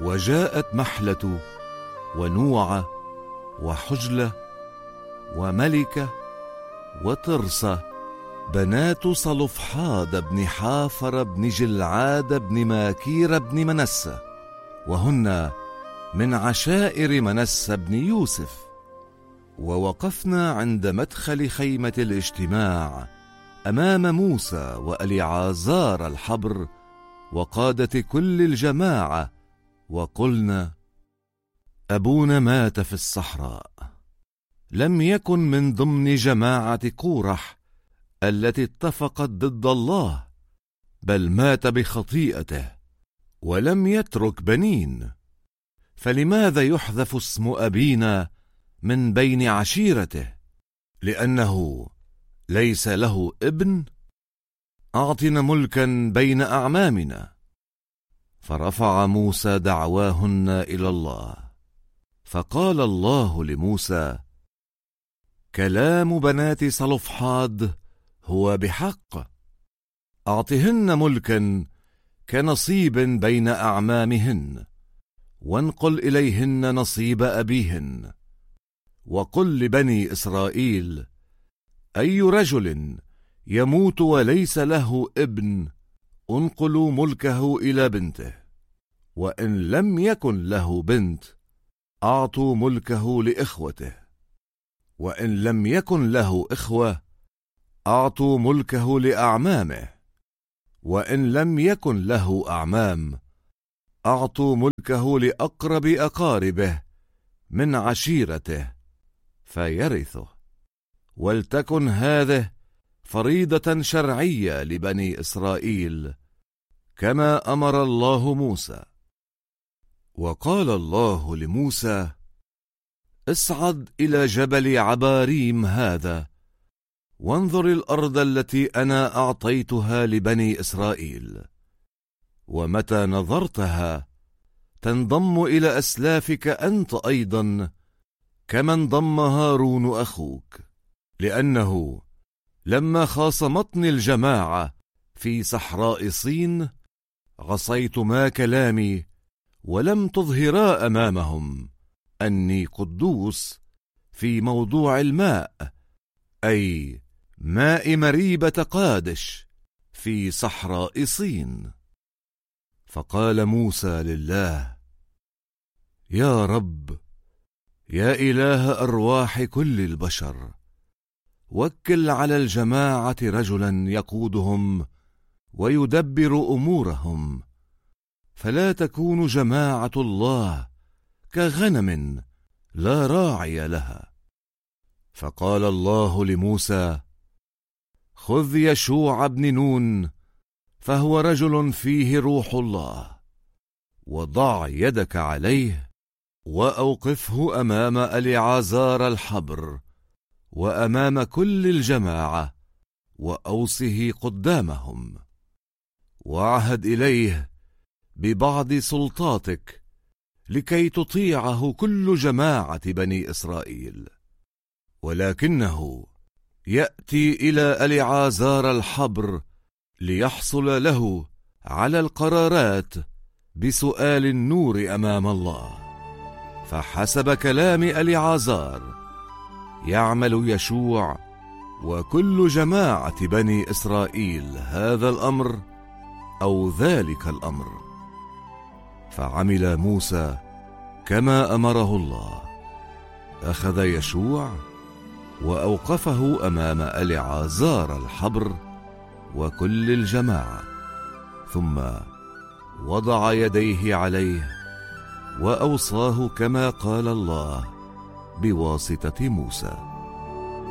وجاءت محلة ونوعة وحجلة وملكة وترصة بنات صلفحاد بن حافر بن جلعاد بن ماكير بن منسى، وهن من عشائر منسى بن يوسف. ووقفنا عند مدخل خيمة الاجتماع أمام موسى وأليعازار الحبر وقادة كل الجماعة، وقلنا: أبونا مات في الصحراء، لم يكن من ضمن جماعة كورح التي اتفقت ضد الله، بل مات بخطيئته ولم يترك بنين، فلماذا يحذف اسم أبينا من بين عشيرته؟ لأنه ليس له ابن؟ أعطنا ملكا بين أعمامنا. فرفع موسى دعواهن إلى الله، فقال الله لموسى: كلام بنات صلفحاد هو بحق، أعطهن ملكا كنصيب بين أعمامهن، وانقل إليهن نصيب أبيهن. وقل لبني إسرائيل: أي رجل يموت وليس له ابن انقلوا ملكه إلى بنته، وإن لم يكن له بنت أعطوا ملكه لإخوته، وإن لم يكن له إخوة أعطوا ملكه لأعمامه، وإن لم يكن له أعمام أعطوا ملكه لأقرب أقاربه من عشيرته فيرثه. ولتكن هذه فريضة شرعية لبني إسرائيل كما أمر الله موسى. وقال الله لموسى: اصعد إلى جبل عباريم هذا، وانظر الأرض التي أنا أعطيتها لبني إسرائيل، ومتى نظرتها تنضم إلى أسلافك أنت أيضا كما انضم هارون أخوك، لأنه لما خاصمتني الجماعة في صحراء صين عصيتما كلامي ولم تظهرا أمامهم أني قدوس في موضوع الماء، أي ماء مريبة قادش في صحراء صين. فقال موسى لله: يا رب، يا إله أرواح كل البشر، وكل على الجماعة رجلا يقودهم ويدبر أمورهم، فلا تكون جماعة الله كغنم لا راعي لها. فقال الله لموسى: خذ يشوع بن نون، فهو رجل فيه روح الله، وضع يدك عليه وأوقفه أمام أليعازار الحبر وأمام كل الجماعة، وأوصه قدامهم، وعهد إليه ببعض سلطاتك لكي تطيعه كل جماعة بني إسرائيل. ولكنه يأتي إلى أليعازار الحبر ليحصل له على القرارات بسؤال النور أمام الله. فحسب كلام أليعازار يعمل يشوع وكل جماعة بني إسرائيل هذا الأمر أو ذلك الأمر. فعمل موسى كما أمره الله، أخذ يشوع وأوقفه أمام أليعازار الحبر وكل الجماعة، ثم وضع يديه عليه وأوصاه كما قال الله بواسطة موسى.